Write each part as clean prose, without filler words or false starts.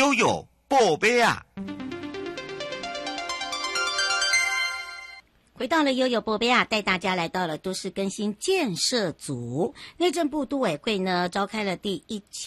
悠悠宝贝啊。 回到了悠悠宝贝啊，带大家来到了都市更新建设组。内政部都委会呢召开了第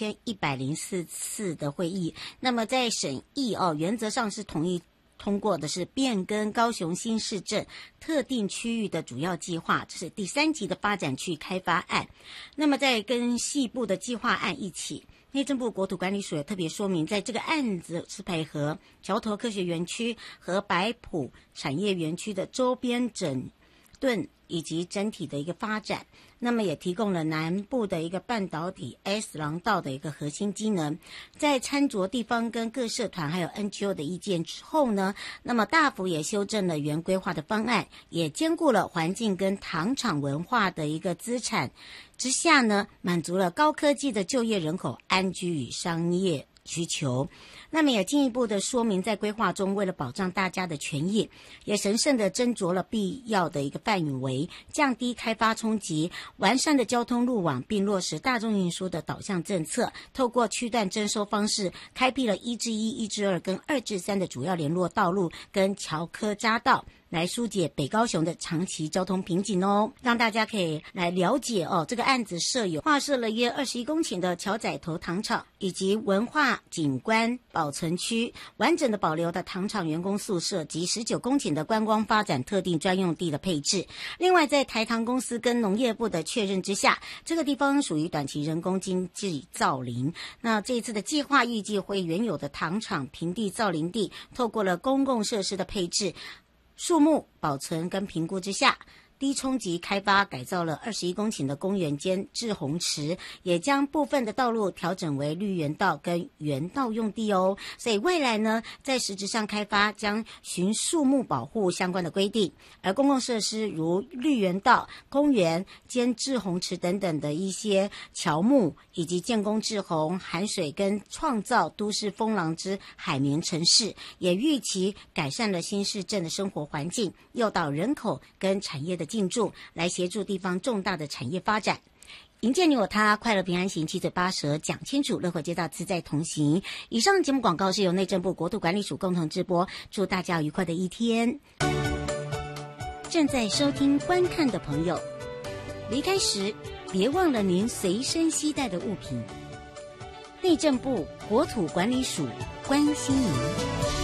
1104次的会议，那么在审议原则上是同意通过的是变更高雄新市镇特定区域的主要计划，这是第3级的发展区开发案。那么在跟细部的计划案一起，内政部国土管理署也特别说明，在这个案子是配合桥头科学园区和白埔产业园区的周边整顿以及整体的一个发展，那么也提供了南部的一个半导体 S 廊道的一个核心机能。在参酌地方跟各社团还有 NGO 的意见之后呢，那么大幅也修正了原规划的方案，也兼顾了环境跟糖厂文化的一个资产之下呢，满足了高科技的就业人口安居与商业需求。那么也进一步的说明，在规划中为了保障大家的权益，也神圣的斟酌了必要的一个范围，降低开发冲击，完善的交通路网，并落实大众运输的导向政策，透过区段征收方式，开辟了1至1、1至2跟2至3的主要联络道路跟桥科匝道，来疏解北高雄的长期交通瓶颈哦，让大家可以来了解这个案子划设了约21公顷的桥仔头糖厂，以及文化景观保存区，完整的保留的糖厂员工宿舍及19公顷的观光发展特定专用地的配置。另外，在台糖公司跟农业部的确认之下，这个地方属于短期人工经济造林。那这一次的计划预计会原有的糖厂平地造林地，透过了公共设施的配置、树木保存跟评估之下，低冲击开发改造了21公顷的公园兼滞洪池，也将部分的道路调整为绿园道跟园道用地哦。所以未来呢，在实质上开发将循树木保护相关的规定，而公共设施如绿园道、公园兼滞洪池等等的一些乔木，以及建工滞洪、含水跟创造都市风廊之海绵城市，也预期改善了新市镇的生活环境，诱导人口跟产业的进驻，来协助地方重大的产业发展。迎接你我他，快乐平安行，七嘴八舌讲清楚，乐活街道自在同行。以上节目广告是由内政部国土管理署共同直播，祝大家愉快的一天。正在收听观看的朋友，离开时别忘了您随身携带的物品。内政部国土管理署关心您。